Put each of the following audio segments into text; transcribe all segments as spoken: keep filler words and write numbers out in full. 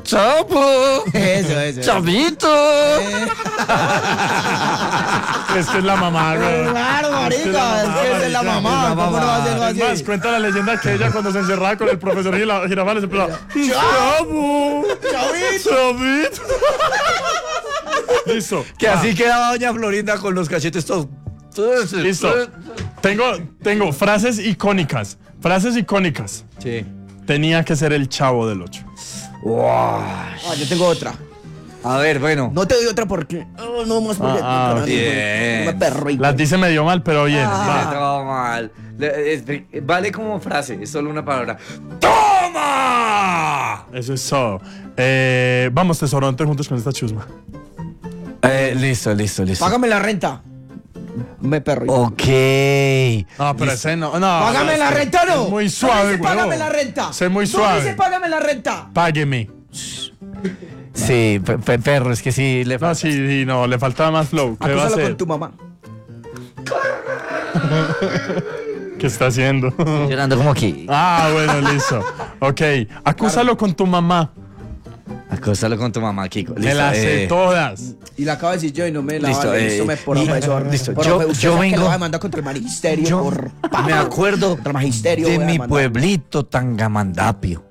Chapo. Eso, eso. Chavito. Es que es la mamá, güey. Claro, marica, es que es la mamá. ¿Cómo no va a ser así? Más, cuenta la leyenda que ella cuando se encerraba con el profesor Gira- Girafales empezaba ¡Chavo! Chavito. ¡Chavito! Listo. Que así quedaba doña Florinda con los cachetes todos. Listo. Tengo, tengo frases icónicas. Frases icónicas. Sí. Tenía que ser el Chavo del Ocho. Ah, yo tengo otra. A ver, bueno. No te doy otra porque. Oh, no más porque. Ah, ah, bien. No me perrito. Las dice medio mal, pero bien. Ah, va. todo mal. Le- es- Vale como frase, es solo una palabra. ¡Toma! Eso es todo. Eh, vamos, tesoro, entre juntos con esta chusma. Eh, listo, listo, listo. Págame la renta. Me perrito. Ok. No, pero ese no. no Págame es la que renta, no. Es muy No suave, dice güey. págame la renta. Es muy No suave. dice págame la renta. Págueme. Sí, pe- pe- perro, es que sí le No, falta. sí, sí, no, le faltaba más flow. ¿Qué va a Acúsalo hacer? con tu mamá. ¿Qué está haciendo? Llorando como aquí. Ah, bueno, listo. Ok, acúsalo con tu mamá. Acóstalo con tu mamá, Kiko. Me Listo, las sé eh, todas. Y la acabo de decir yo y no me la Listo, vale. eh, Esto me por y- profesor. listo, Por yo- profe, usted yo sabe que vengo- lo va a demandar contra el magisterio. Yo por me acuerdo contra el magisterio. de voy a mi demandar. pueblito Tangamandapio.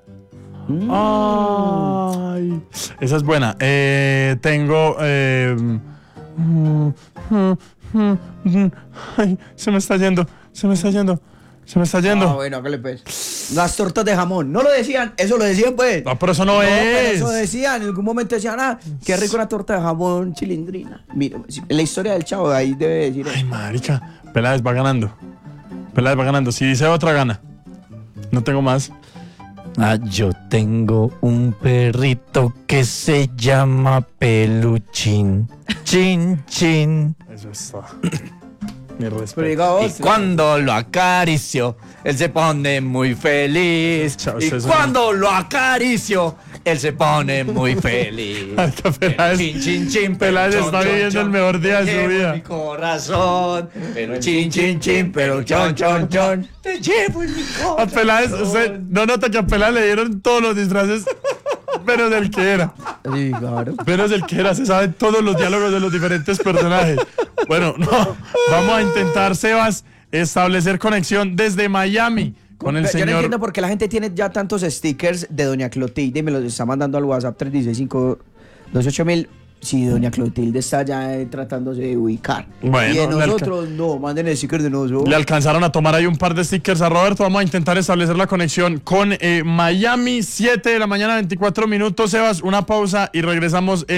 Ay, esa es buena. Eh, tengo. eh, mm, mm, mm, mm, ay, se me está yendo. Se me está yendo. Se me está Ah, yendo. bueno, hágale pues. Las tortas de jamón. No lo decían, eso lo decían pues. No, pero eso no, pero es. eso decían, en algún momento decían, ah, qué rico una torta de jamón chilindrina. Mira, en la historia del chavo ahí debe decir eso. Ay, marica. Peláez va ganando. Peláez va ganando. Si dice otra, gana. No tengo más. Ah, yo tengo un perrito que se llama Peluchín. Chin, chin. Eso es todo. Mi Pero respeto. diga Y vos. cuando lo acaricio, él se pone muy feliz. Chao, Y eso- cuando lo acaricio, él se pone muy feliz. Marica, Peláez. Chin, chin, chin. Peláez pero está chon, viviendo chon, el mejor día de te su llevo vida. en mi corazón. Pero chin, chin, chin, pero chon, chon, chon. Te llevo en mi A corazón. Peláez, usted no nota que a Peláez le dieron todos los disfraces, menos del que era. Sí, claro. Menos del que era, se saben todos los diálogos de los diferentes personajes. Bueno, no, vamos a intentar, Sebas, establecer conexión desde Miami con el Yo no señor. entiendo por qué la gente tiene ya tantos stickers de Doña Clotilde y me los está mandando al WhatsApp tres uno seis cinco dos ocho mil. Si Doña Clotilde está ya eh, tratándose de ubicar. Bueno, y de le alca- nosotros, no, manden el sticker de nosotros. Le alcanzaron a tomar ahí un par de stickers a Roberto. Vamos a intentar establecer la conexión con eh, Miami, siete de la mañana, veinticuatro minutos, Sebas. Una pausa y regresamos en